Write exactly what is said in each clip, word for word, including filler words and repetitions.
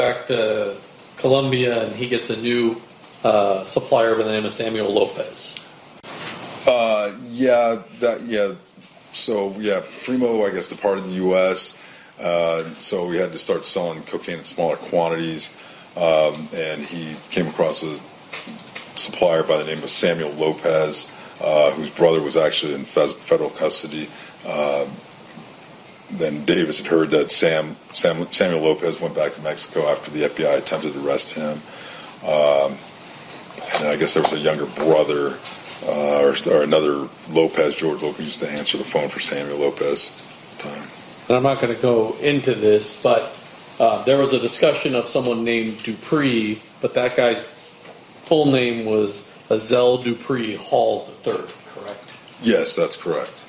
back to Colombia, and he gets a new uh, supplier by the name of Samuel Lopez. Uh, yeah, that yeah. So yeah, Primo, I guess, departed the U S Uh, so we had to start selling cocaine in smaller quantities, um, and he came across a supplier by the name of Samuel Lopez, uh, whose brother was actually in federal custody. Uh, then Davis had heard that Sam, Sam Samuel Lopez went back to Mexico after the F B I attempted to arrest him. Um, and I guess there was a younger brother, uh, or, or another Lopez, George Lopez, used to answer the phone for Samuel Lopez at the time. And I'm not going to go into this, but uh, there was a discussion of someone named Dupree, but that guy's full name was Azel Dupree Hall the third, correct? Yes, that's correct.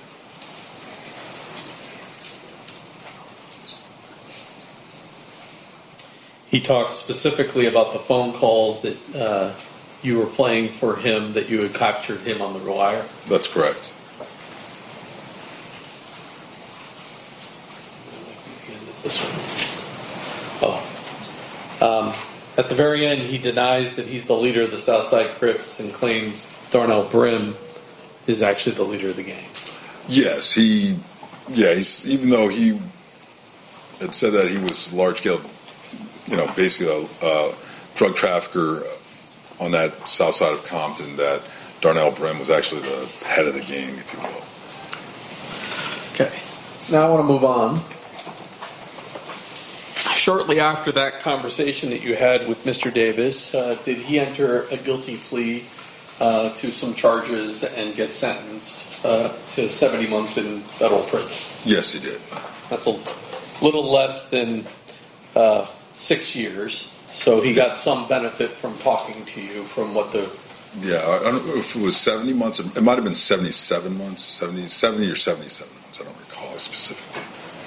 He talks specifically about the phone calls that uh, you were playing for him, that you had captured him on the wire. That's correct. This one. Oh. Um, at the very end, he denies that he's the leader of the Southside Crips and claims Darnell Brim is actually the leader of the gang. Yes, he, yeah, he's, even though he had said that he was large-scale, you know, basically a uh, drug trafficker on that south side of Compton, that Darnell Brim was actually the head of the gang, if you will. Okay. Now I want to move on. Shortly after that conversation that you had with Mister Davis, uh, did he enter a guilty plea uh, to some charges and get sentenced uh, to seventy months in federal prison? Yes, he did. That's a little less than uh, six years. So he got some benefit from talking to you from what the... Yeah, I don't know if it was seventy months. It might have been seventy-seven months, seventy, seventy or seventy-seven months. I don't recall specifically.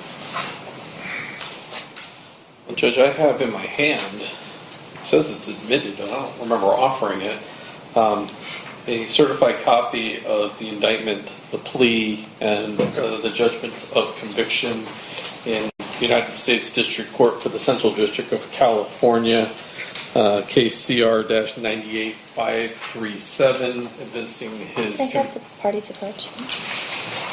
Well, Judge, I have in my hand, it says it's admitted, but I don't remember offering it, um, a certified copy of the indictment, the plea, and uh, the judgment of conviction in the United States District Court for the Central District of California, uh, case C R nine eight five three seven, evincing his... Can I have the parties approach?